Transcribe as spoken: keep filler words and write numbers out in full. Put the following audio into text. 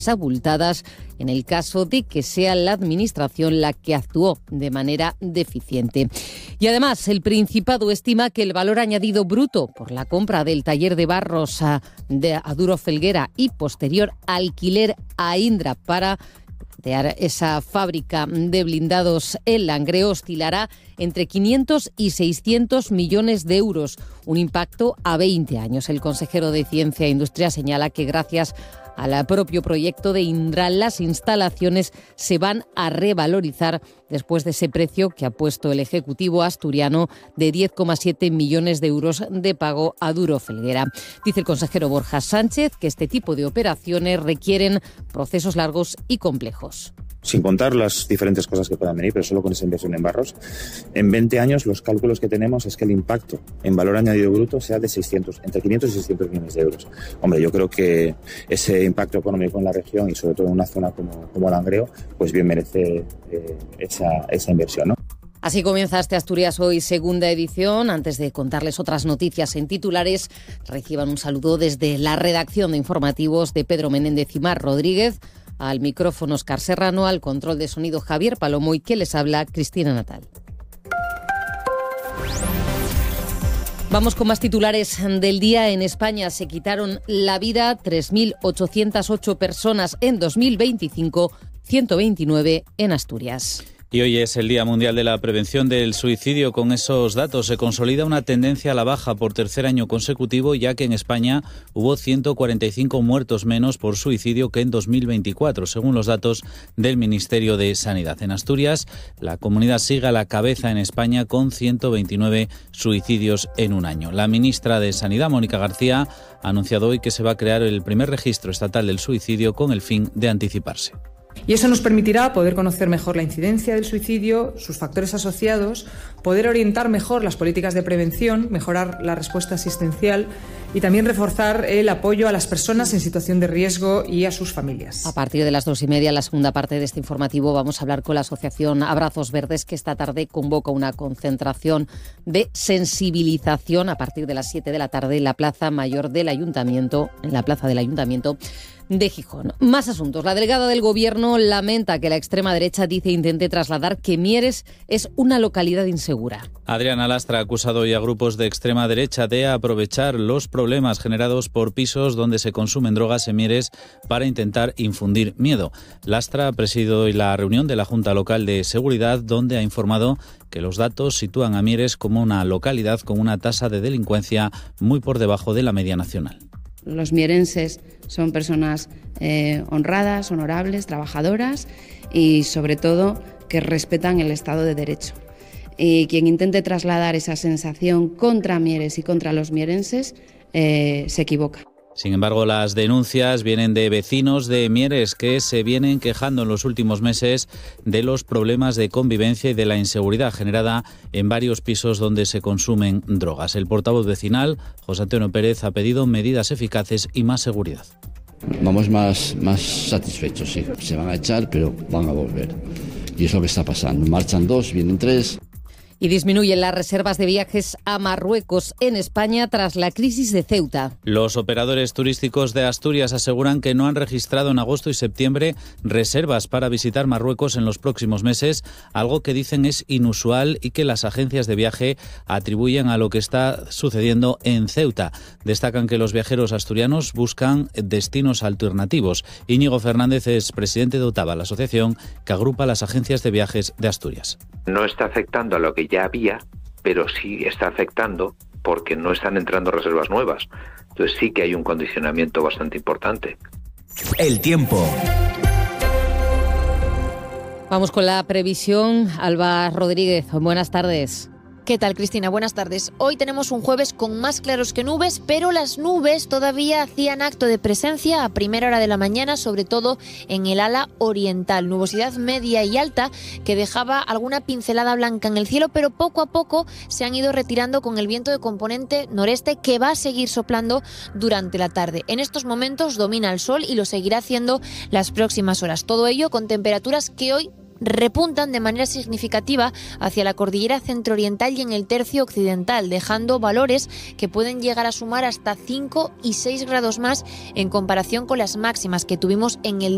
abultadas en el caso de que sea la Administración la que actuó de manera deficiente. Y además, el Principado estima que el valor añadido bruto por la compra del taller de barros a, de, a Duro Felguera y posterior alquiler a Indra para crear esa fábrica de blindados en Langreo oscilará entre quinientos y seiscientos millones de euros, un impacto a veinte años. El consejero de Ciencia e Industria señala que gracias al propio proyecto de Indra, las instalaciones se van a revalorizar después de ese precio que ha puesto el Ejecutivo asturiano de diez coma siete millones de euros de pago a Duro Felguera. Dice el consejero Borja Sánchez que este tipo de operaciones requieren procesos largos y complejos. Sin contar las diferentes cosas que puedan venir, pero solo con esa inversión en barros, en veinte años los cálculos que tenemos es que el impacto en valor añadido bruto sea de seiscientos, entre quinientos y seiscientos millones de euros. Hombre, yo creo que ese impacto económico en la región y sobre todo en una zona como, como Langreo, pues bien merece eh, esa, esa inversión, ¿no? Así comienza este Asturias Hoy, segunda edición. Antes de contarles otras noticias en titulares, reciban un saludo desde la redacción de informativos de Pedro Menéndez y Mar Rodríguez. Al micrófono Óscar Serrano, al control de sonido Javier Palomo y que les habla Cristina Natal. Vamos con más titulares del día. En España se quitaron la vida tres mil ochocientas ocho personas en dos mil veinticinco, ciento veintinueve en Asturias. Y hoy es el Día Mundial de la Prevención del Suicidio. Con esos datos se consolida una tendencia a la baja por tercer año consecutivo, ya que en España hubo ciento cuarenta y cinco muertos menos por suicidio que en dos mil veinticuatro, según los datos del Ministerio de Sanidad. En Asturias, la comunidad sigue a la cabeza en España con ciento veintinueve suicidios en un año. La ministra de Sanidad, Mónica García, ha anunciado hoy que se va a crear el primer registro estatal del suicidio con el fin de anticiparse. Y eso nos permitirá poder conocer mejor la incidencia del suicidio, sus factores asociados, poder orientar mejor las políticas de prevención, mejorar la respuesta asistencial y también reforzar el apoyo a las personas en situación de riesgo y a sus familias. A partir de las dos y media, en la segunda parte de este informativo, vamos a hablar con la asociación Abrazos Verdes, que esta tarde convoca una concentración de sensibilización a partir de las siete de la tarde en la Plaza Mayor del Ayuntamiento, en la Plaza del Ayuntamiento de Gijón. Más asuntos. La delegada del Gobierno lamenta que la extrema derecha dice e intente trasladar que Mieres es una localidad insegura. Adriana Lastra ha acusado hoy a grupos de extrema derecha de aprovechar los problemas generados por pisos donde se consumen drogas en Mieres para intentar infundir miedo. Lastra ha presidido hoy la reunión de la Junta Local de Seguridad, donde ha informado que los datos sitúan a Mieres como una localidad con una tasa de delincuencia muy por debajo de la media nacional. Los mierenses son personas eh, honradas, honorables, trabajadoras y, sobre todo, que respetan el Estado de Derecho. Y quien intente trasladar esa sensación contra Mieres y contra los mierenses eh, se equivoca. Sin embargo, las denuncias vienen de vecinos de Mieres que se vienen quejando en los últimos meses de los problemas de convivencia y de la inseguridad generada en varios pisos donde se consumen drogas. El portavoz vecinal, José Antonio Pérez, ha pedido medidas eficaces y más seguridad. Vamos más, más satisfechos, sí. Se van a echar, pero van a volver. Y es lo que está pasando. Marchan dos, vienen tres. Y disminuyen las reservas de viajes a Marruecos en España tras la crisis de Ceuta. Los operadores turísticos de Asturias aseguran que no han registrado en agosto y septiembre reservas para visitar Marruecos en los próximos meses, algo que dicen es inusual y que las agencias de viaje atribuyen a lo que está sucediendo en Ceuta. Destacan que los viajeros asturianos buscan destinos alternativos. Íñigo Fernández es presidente de OTAVA, la asociación que agrupa las agencias de viajes de Asturias. No está afectando a lo que ya había, pero sí está afectando porque no están entrando reservas nuevas. Entonces sí que hay un condicionamiento bastante importante. El tiempo. Vamos con la previsión. Alba Rodríguez, buenas tardes. ¿Qué tal, Cristina? Buenas tardes. Hoy tenemos un jueves con más claros que nubes, pero las nubes todavía hacían acto de presencia a primera hora de la mañana, sobre todo en el ala oriental. Nubosidad media y alta que dejaba alguna pincelada blanca en el cielo, pero poco a poco se han ido retirando con el viento de componente noreste que va a seguir soplando durante la tarde. En estos momentos domina el sol y lo seguirá haciendo las próximas horas. Todo ello con temperaturas que hoy repuntan de manera significativa hacia la cordillera centro-oriental y en el tercio occidental, dejando valores que pueden llegar a sumar hasta cinco y seis grados más en comparación con las máximas que tuvimos en el